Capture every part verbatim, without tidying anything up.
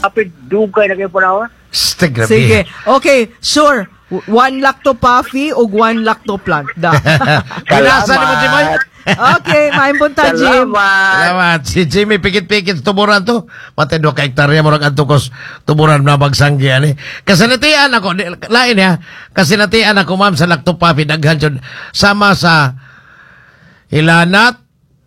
kapit dugay na kayo panahon. Ste, grabe. Sige. Okay, sure. One lactopathy o one lactoplant. Da. Kinasa ni mo, Jimoy. Okay, maayong punta, Jim. Salamat. Salamat. Si Jimmy pikit-pikit tuburan to. Matay do ka hektarya mo rin antukos tuburan na bagsanggi. Ani. Kasi natian ako, di- lain ya, kasi natian ako ma'am sa lactopathy, daghan yun. Sama sa ilanat,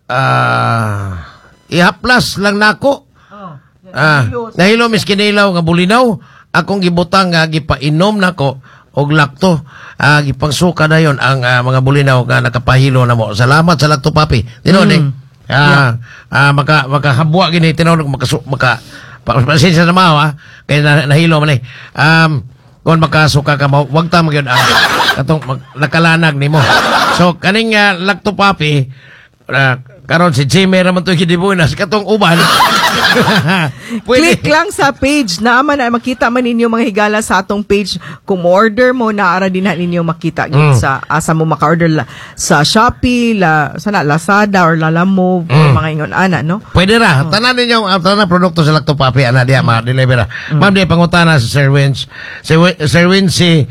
ah, ihaplas lang nako. Ah, nahilo miskinilaw nga bulinaw, akong gibutang nga gipainom nako og lakto. Ah, gipangsuka na yon ang ah, mga bulinaw nga nakapahilo na mo. Salamat sa lakto papi. Tinuod mm. Ah, ah maka makahabwa gini tinuod maka maka pasensya na mao ha. Kay na, nahilo man eh. Um kon makasuka ka mo, wag ta magyud ang katong mag, nakalanag nimo. So kaning uh, lakto papi uh, karon si Jimmy raman to gidibunas katong uban. Click lang sa page na man na makita man ninyo mga higala sa atong page kung order mo na ara din na ninyo makita mm. sa asa mo maka-order la, sa Shopee, la sana Lazada or Lalamove mm. or mga ingon ana no. Pwede ra oh. Tanan ninyo ang tanan produkto sa Lacto Papi ana diha mm. ma-deliver. Mm. Ma'am di pangutana sa Sir Wins. Si Sir Wins si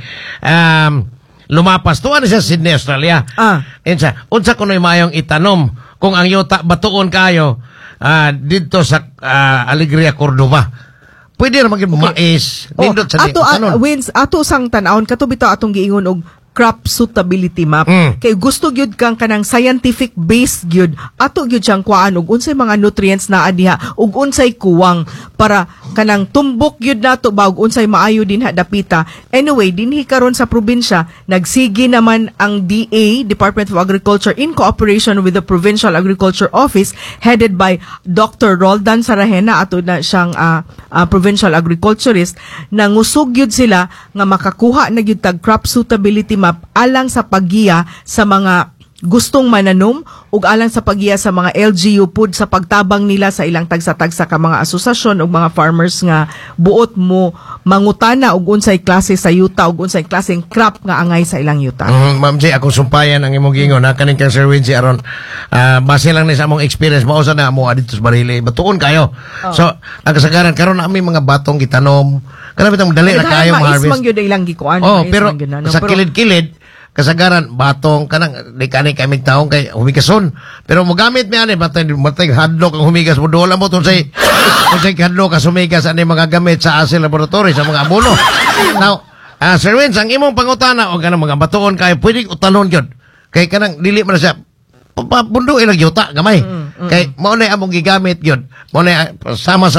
um lumapas tuwa na siya sa Sydney, Australia. Ah. Insa, unsa kunoy mayong itanom kung ang yuta batuon kayo ah dito sa uh, Alegria, Cordova. Pwede ra maging mais. Oh, ato uh, Wins, ato sang tan-awon kato bitaw atong giingon og crop suitability map. Mm. Kay gusto gyud kang kanang scientific based gyud. Ato gyud siyang kuan og unsay mga nutrients na adiha ug unsay kuwang para kanang tumbok gyud nato ba ug unsay maayo dinha dapita. Anyway, dinhi karon sa probinsya nagsigi naman ang D A, Department of Agriculture, in cooperation with the Provincial Agriculture Office headed by Doctor Roldan Sarahena, ato na siyang uh, uh, provincial agriculturist, nangusog gyud sila nga makakuha na gyud tag crop suitability map alang sa paggiya sa mga gustong mananom ug alang sa paggiya sa mga L G U pud sa pagtabang nila sa ilang tagsa-tagsa ka mga asosasyon ug mga farmers nga buot mo mangutana og unsay klase sa yuta ug unsay klaseng crop nga angay sa ilang yuta. Mm, Ma'am J, akong sumpayan ang imong gingon ha kaning kang Sir Wincy aron uh, base lang ni sa among experience mao sa na mo adito sa Barili batuon kayo. Oh. So ang kasagaran karon na may mga batong gitanom kana bitang dali ra kayo ma-harvest. Ma-harvest. Man gyud ilang gikuan. Oh, pero no? Sa kilid-kilid kasagaran batong kanang di kani kay taong kay humigason pero mogamit mi ani batay batay hadlok ang humigas mo dola mo tun say unsay hadlok ka humigas ani mga gamit sa asil laboratory sa mga abono. Now uh, Sir Wins, ang imong pangutana o kanang mga batuon kay pwede utanon gyud kay kanang dili man siya pabundo ilang yuta gamay mm, mm, kay mao na among gigamit gyud mao na sama sa